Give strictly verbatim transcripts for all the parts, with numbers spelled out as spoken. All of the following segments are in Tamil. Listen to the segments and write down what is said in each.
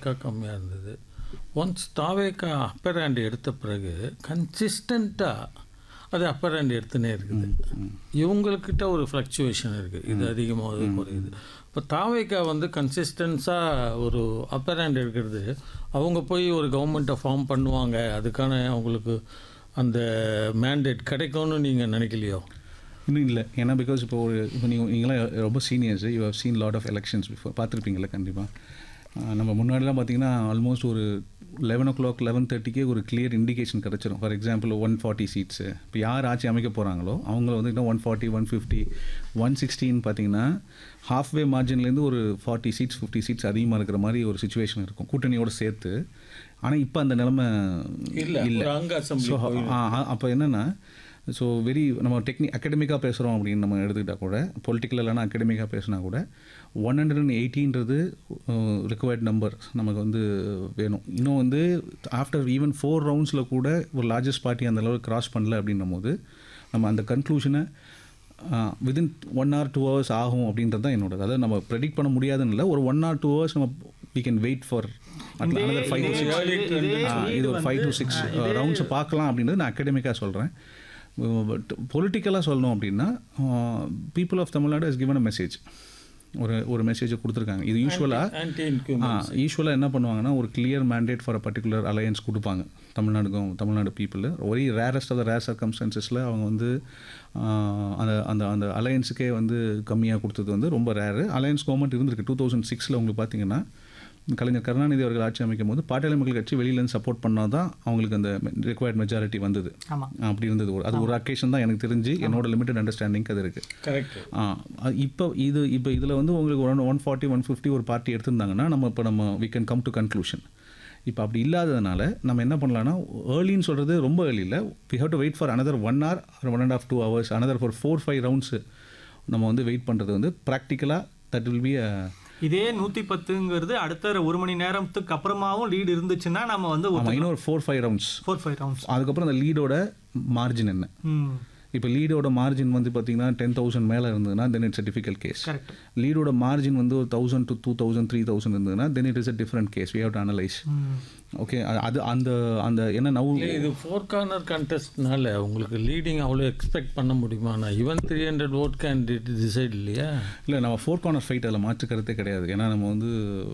தாவேக்கா கம்மியாக இருந்தது. ஒன்ஸ் தாவேக்கா அப்பர் ஹேண்ட் எடுத்த பிறகு கன்சிஸ்டண்ட்டாக அது அப்பர் ஹேண்ட் எடுத்துனே இருக்குது. இவங்கக்கிட்ட ஒரு ஃப்ளக்சுவேஷன் இருக்குது, இது அதிகமாக குறையுது. இப்போ தாவேக்கா வந்து கன்சிஸ்டன்ஸாக ஒரு அப்பர் ஹேண்ட் எடுக்கிறது, அவங்க போய் ஒரு கவர்மெண்ட்டை ஃபார்ம் பண்ணுவாங்க, அதுக்கான அவங்களுக்கு அந்த மேண்டேட் கிடைக்கும்னு நீங்கள் நினைக்கலையோ? இன்னும் இல்லை. ஏன்னா பிகாஸ் இப்போ ஒரு இப்போ நீங்கள் நீங்களாம் ரொம்ப seniors, you have seen lot of elections before, பார்த்துருப்பீங்களா கண்டிப்பாக. நம்ம முன்னாடிலாம் பார்த்தீங்கன்னா ஆல்மோஸ்ட் ஒரு லெவன் ஓ கிளாக் லெவன் தேர்ட்டிக்கே ஒரு கிளியர் இண்டிகேஷன் கிடச்சிரும். For example one forty seeds இப்போ யார் ஆட்சி அமைக்க போகிறாங்களோ அவங்கள வந்து one forty one fifty one சிக்ஸ்டின்னு பார்த்தீங்கன்னா ஹாஃப்வே மார்ஜின்லேருந்து ஒரு ஃபார்ட்டி சீட்ஸ் ஃபிஃப்டி சீட்ஸ் அதிகமாக இருக்கிற மாதிரி ஒரு சுச்சுவேஷன் இருக்கும் கூட்டணியோடு சேர்த்து. ஆனால் இப்போ அந்த நிலைமை இல்லை. ஸோ அப்போ என்னென்னா, ஸோ வெரி நம்ம டெக்னிக் அகடமிக்காக பேசுகிறோம் அப்படின்னு நம்ம எடுத்துக்கிட்டால் கூட, பொலிட்டிக்கல் இல்லைனா அகடமிக்காக பேசினா கூட one hundred and எயிட்டின்றது required number நமக்கு வந்து வேணும். இன்னும் வந்து ஆஃப்டர் ஈவன் ஃபோர் ரவுண்ட்ஸில் கூட ஒரு லார்ஜஸ்ட் பார்ட்டி அந்த அளவுக்கு கிராஸ் பண்ணல அப்படின்னும் போது நம்ம அந்த கன்க்ளூஷனை within one R two hours ஆகும் அப்படின்றது தான் என்னோட. அதாவது நம்ம ப்ரெடிக்ட் பண்ண முடியாதுன்னு இல்லை, ஒரு ஒன் ஆர் டூ ஹவர்ஸ் நம்ம we can wait for another five to six இது ஒரு ஃபைவ் டு சிக்ஸ் ரவுண்ட்ஸை பார்க்கலாம் அப்படின்றது நான் அகடமிக்காக சொல்கிறேன். பட் பொலிட்டிக்கலாக சொல்லணும் அப்படின்னா people of Tamil Nadu has given a message, ஒரு ஒரு மெசேஜை கொடுத்துருக்காங்க. இது யூஸ்வலாக யூஸ்வலாக என்ன பண்ணுவாங்கன்னா ஒரு clear mandate for a particular alliance கொடுப்பாங்க தமிழ்நாடுக்கும். Tamil Nadu people very rarest of the rare சர்க்கம்ஸ்டன்சஸில் அவங்க வந்து அந்த அந்த அந்த அலையன்ஸுக்கே வந்து கம்மியாக கொடுத்தது வந்து ரொம்ப ரேரு. அலையன்ஸ் கவர்மெண்ட் இருந்திருக்கு. டூ தௌசண்ட் சிக்ஸில் உங்களுக்கு பார்த்தீங்கன்னா கலைஞர் கருணாநிதி அவர்கள் ஆட்சி அமைக்கும் போது பாட்டாளி மக்கள் கட்சி வெளியிலேருந்து சப்போர்ட் பண்ணால் தான் அவங்களுக்கு அந்த ரிக்வயர்ட் மெஜாரிட்டி வந்தது. அப்படி இருந்தது. ஒரு அது ஒரு அக்கேஷன் தான் எனக்கு தெரிஞ்சு, என்னோட லிமிட்டட் அண்டர்ஸ்டாண்டிங் அது இருக்குது. கரெக்ட். இப்போ இது இப்போ இதில் வந்து உங்களுக்கு one one forty one fifty ஒரு பார்ட்டி எடுத்திருந்தாங்கன்னா நம்ம இப்போ நம்ம we can come to conclusion. இப்போ அப்படி இல்லாததுனால நம்ம என்ன பண்ணலான்னா, ஏர்லின்னு சொல்கிறது ரொம்ப ஏர்லி இல்லை, we have to wait for another one hour one and half two hours another for four five rounds நம்ம வந்து வெயிட் பண்ணுறது வந்து ப்ராக்டிக்கலாக தட் வில் பி அ. இதே நூற்றி பத்துங்கிறது அடுத்த ஒரு மணி நேரத்துக்கு அப்புறமாவும் லீடு இருந்துச்சுன்னா நம்ம வந்து இன்னொரு four five rounds four five rounds அதுக்கப்புறம் அந்த லீடோட மார்ஜின் என்ன. இப்போ லீடோட மார்ஜின் வந்து பார்த்தீங்கன்னா டென் தௌசண்ட் மேலே இருந்ததுன்னா then it's a difficult case. லீடோட margin வந்து ஒரு thousand to two thousand three thousand இருந்ததுன்னா then it is a different case. We have to analyse. Okay, அது அந்த அந்த என்ன நவ் இது ஃபோர் கார்னர் கண்டெஸ்ட்னால உங்களுக்கு லீடிங் அவ்வளோ எக்ஸ்பெக்ட் பண்ண முடியுமா? நான் even three hundred vote candidate decide இல்லையா? இல்லை, நம்ம ஃபோர் கார்னர் ஃபைட் அதில் மாற்றுக்கிறதே கிடையாது. ஏன்னா நம்ம வந்து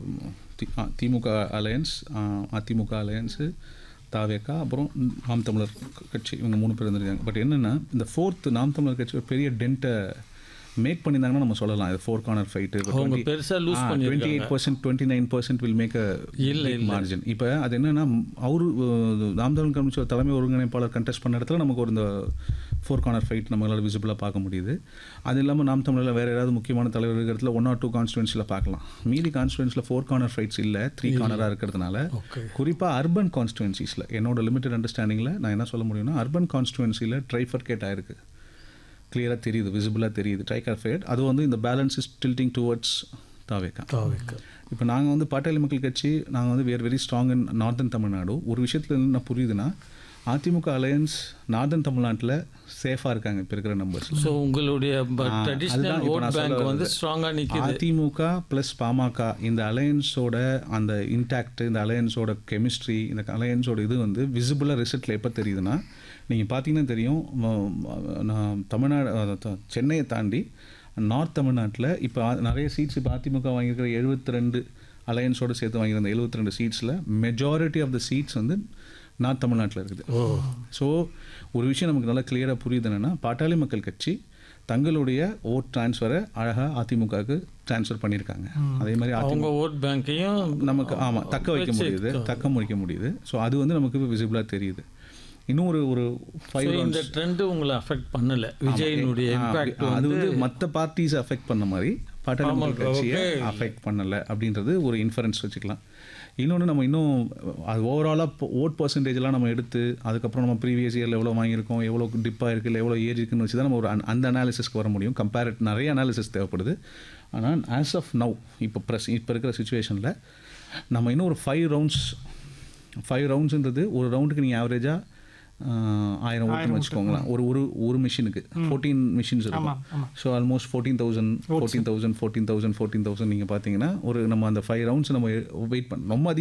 திமுக அலையன்ஸ், அதிமுக அலையன்ஸு, தாவேக்கா, அப்புறம் நாம் தமிழர் கட்சி, இவங்க மூணு பேர் இருந்திருக்காங்க. பட் என்னென்னா இந்த ஃபோர்த்து நாம் தமிழர் கட்சி ஒரு பெரிய டென்ட்டை மேக் பண்ணியிருந்தாங்கன்னா நம்ம சொல்லலாம் இது ஃபோர் கார்னர் ஃபைட்டு. பெருசாக லூஸ் பண்ணி twenty eight percent twenty nine percent will make a இல்லை மார்ஜின். இப்போ அது என்னென்னா அவரு நாம் தமிழர் கட்சி தலைமை ஒருங்கிணைப்பாளர் கண்டெஸ்ட் பண்ண இடத்துல நமக்கு ஒரு இந்த ஃபோர் கார்னர் ஃபைட் நம்மளால் விசிபிளாக பார்க்க முடியுது. அது இல்லாமல் நாம் தமிழில் வேறு ஏதாவது முக்கியமான தலைவர் இருக்கிற இடத்துல ஒன் ஆர் டூ கான்ஸ்டுவன்சியில் பார்க்கலாம். மீதி கான்ஸ்டுவன்ஸில் ஃபோர் கார்னர் ஃபைட்ஸ் இல்லை, த்ரீ கார்னராக இருக்கிறதுனால குறிப்பாக அர்பன் கான்ஸ்டுவன்சிஸில் என்னோட லிமிட்டட் அண்டர்ஸ்டாண்டிங்கில் நான் என்ன சொல்ல முடியும்னா, அர்பன் கான்ஸ்டுவன்சியில் ட்ரைஃபர்கேட் ஆயிருக்கு, கிளியராக தெரியுது, விசிபிளாக தெரியுது ட்ரைகார்ஃபேட். அது வந்து இந்த பேலன்ஸ் இஸ் டில்ட்டிங் டுவர்ட்ஸ் தாவேக்கா. தாவேக்கா இப்போ நாங்கள் வந்து பாட்டாளி மக்கள் கட்சி, நாங்கள் வந்து were very strong in northern Tamil Nadu. ஒரு விஷயத்தில் என்ன புரியுதுன்னா, அதிமுக அலையன்ஸ் நார்தன் தமிழ்நாட்டில் சேஃபாக இருக்காங்க இப்போ இருக்கிற நம்பர்ஸ். ஸோ உங்களுடைய ட்ரெடிஷ்னல் ஓட் பேங்க் வந்து ஸ்ட்ராங்காக நிற்குது. அதிமுக ப்ளஸ் பாமக இந்த அலையன்ஸோட அந்த இன்டாக்ட், இந்த அலையன்ஸோட கெமிஸ்ட்ரி, இந்த அலையன்ஸோட இது வந்து விசிபிளாக ரிசல்ட்டில் எப்போ தெரியுதுன்னா, நீங்கள் பார்த்தீங்கன்னா தெரியும், நான் தமிழ்நாடு சென்னையை தாண்டி நார்த் தமிழ்நாட்டில் இப்போ நிறைய சீட்ஸ் இப்போ அதிமுக வாங்கியிருக்கிற எழுபத்தி ரெண்டு அலையன்ஸோடு சேர்த்து வாங்கியிருந்த எழுபத்தி ரெண்டு சீட்ஸில் மெஜாரிட்டி ஆஃப் த சீட்ஸ் வந்து நார்த் தமிழ்நாட்டில் இருக்குது. ஸோ ஒரு விஷயம் நமக்கு நல்லா கிளியராக புரியுது என்னென்னா, பாட்டாளி மக்கள் கட்சி தங்களுடைய ஓட் டிரான்ஸ்ஃபரை அழகாக அதிமுகவுக்கு டிரான்ஸ்ஃபர் பண்ணியிருக்காங்க. அதே மாதிரி அவங்க ஓட் பேங்க்கையும் நமக்கு ஆமாம் தக்க வைக்க முடியுது, தக்க முடிக்க முடியுது. ஸோ அது வந்து நமக்கு விசிபிளாக தெரியுது. இன்னும் ஒரு ஒரு ஃபைவ் இந்த ட்ரெண்டு உங்களை அஃபெக்ட் பண்ணலை, விஜயினுடைய இம்பாக்ட் அது வந்து மற்ற பார்ட்டிஸை அஃபெக்ட் பண்ண மாதிரி பாட்டாளி மக்கள் கட்சியை அஃபெக்ட் பண்ணலை அப்படின்றது ஒரு இன்ஃபரன்ஸ் வச்சுக்கலாம். இன்னொன்று நம்ம இன்னும் அது ஓவராலாக ஓட் பர்சன்டேஜெலாம் நம்ம எடுத்து அதுக்கப்புறம் நம்ம ப்ரீவியஸ் இயரில் எவ்வளோ வாங்கியிருக்கோம், எவ்வளோ டிப்பாக இருக்குது, எவ்வளோ ஏஜ் இருக்குன்னு வச்சு தான் நம்ம ஒரு அந்த அனாலிசிஸ்க்கு வர முடியும். கம்பேரட் நிறைய அனாலிசிஸ் தேவைப்படுது. ஆனால் ஆஸ் ஆஃப் நவ் இப்போ ப்ரெஸ் இப்போ இருக்கிற சுச்சுவேஷனில் நம்ம இன்னும் ஒரு ஃபைவ் ரவுண்ட்ஸ் ஃபைவ் ரவுண்ட்ஸுன்றது ஒரு ரவுண்டுக்கு நீங்கள் ஆவரேஜாக ஆயிரம் ஓட்டுன்னு வச்சுக்கோங்களேன். ஒரு ஒரு ஒரு மிஷினுக்கு ஃபோர்டீன் மிஷின்ஸ் இருக்கும். So almost fourteen thousand fourteen thousand fourteen thousand fourteen thousand நீங்கள் பார்த்தீங்கன்னா ஒரு நம்ம அந்த ஃபைவ் ரவுண்ட்ஸ் நம்ம வெயிட் பண்ண ரொம்ப